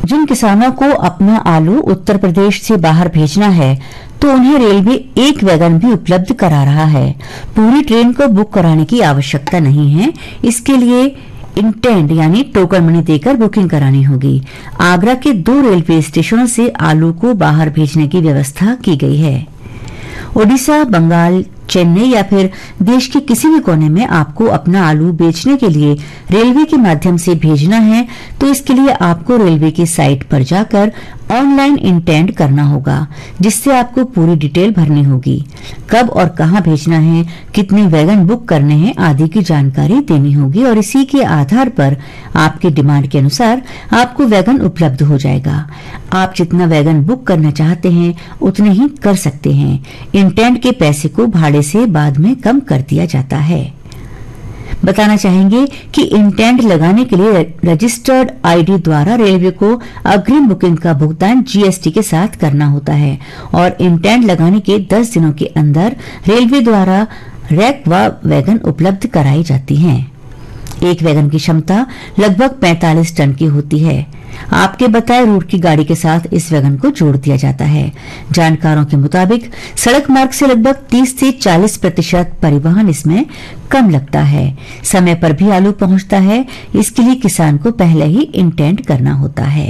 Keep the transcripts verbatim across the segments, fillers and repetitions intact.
जिन किसानों को अपना आलू उत्तर प्रदेश से बाहर भेजना है तो उन्हें रेलवे एक वैगन भी उपलब्ध करा रहा है। पूरी ट्रेन को बुक कराने की आवश्यकता नहीं है। इसके लिए इंटेंड यानी टोकन मनी देकर बुकिंग करानी होगी। आगरा के दो रेलवे स्टेशनों से आलू को बाहर भेजने की व्यवस्था की गई है। ओडिशा, बंगाल, चेन्नई या फिर देश के किसी भी कोने में आपको अपना आलू बेचने के लिए रेलवे के माध्यम से भेजना है तो इसके लिए आपको रेलवे की साइट पर जाकर ऑनलाइन इंटेंड करना होगा, जिससे आपको पूरी डिटेल भरनी होगी। कब और कहां भेजना है, कितने वैगन बुक करने हैं आदि की जानकारी देनी होगी और इसी के आधार पर आपके डिमांड के अनुसार आपको वैगन उपलब्ध हो जाएगा। आप जितना वैगन बुक करना चाहते हैं उतने ही कर सकते हैं। इंटेंड के पैसे को भाड़े से बाद में कम कर दिया जाता है। बताना चाहेंगे कि इंटेंड लगाने के लिए रजिस्टर्ड आईडी द्वारा रेलवे को अग्रिम बुकिंग का भुगतान जीएसटी के साथ करना होता है और इंटेंड लगाने के दस दिनों के अंदर रेलवे द्वारा रैक व वैगन उपलब्ध कराई जाती हैं। एक वैगन की क्षमता लगभग पैंतालीस टन की होती है। आपके बताए रूट की गाड़ी के साथ इस वैगन को जोड़ दिया जाता है। जानकारों के मुताबिक सड़क मार्ग से लगभग तीस से चालीस प्रतिशत परिवहन इसमें कम लगता है। समय पर भी आलू पहुंचता है। इसके लिए किसान को पहले ही इंटेंड करना होता है।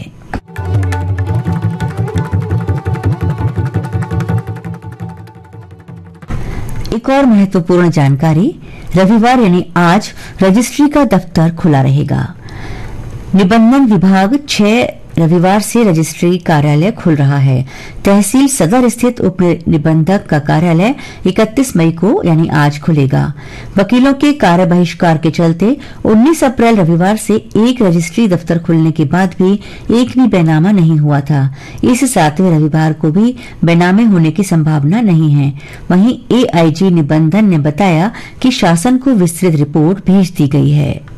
एक और महत्वपूर्ण जानकारी, रविवार यानी आज रजिस्ट्री का दफ्तर खुला रहेगा। निबंधन विभाग छह रविवार से रजिस्ट्री कार्यालय खुल रहा है। तहसील सदर स्थित उप निबंधक का कार्यालय इकतीस मई को यानी आज खुलेगा। वकीलों के कार्य बहिष्कार के चलते उन्नीस अप्रैल रविवार से एक रजिस्ट्री दफ्तर खुलने के बाद भी एक भी बैनामा नहीं हुआ था। इस सातवें रविवार को भी बैनामे होने की संभावना नहीं है। वहीं एआईजी निबंधन ने बताया कि शासन को विस्तृत रिपोर्ट भेज दी गई है।